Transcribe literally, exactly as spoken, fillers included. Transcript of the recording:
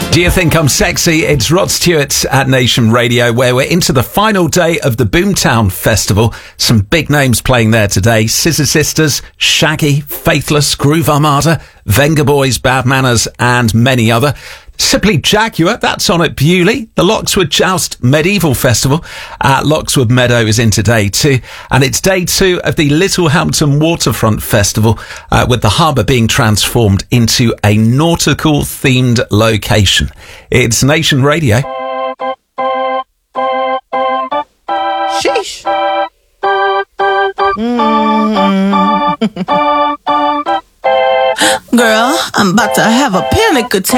Do you think I'm sexy? It's Rod Stewart at Nation Radio, where we're into the final day of the Boomtown Festival. Some big names playing there today. Scissor Sisters, Shaggy, Faithless, Groove Armada, Venga Boys, Bad Manners, and many other. Simply Jaguar, that's on at Bewley. The Lockswood Joust Medieval Festival at Lockswood Meadow is in today too. And it's day two of the Littlehampton Waterfront Festival, uh, with the harbour being transformed into a nautical themed location. It's Nation Radio. Sheesh. Mm. Girl, I'm about to have a panic attack.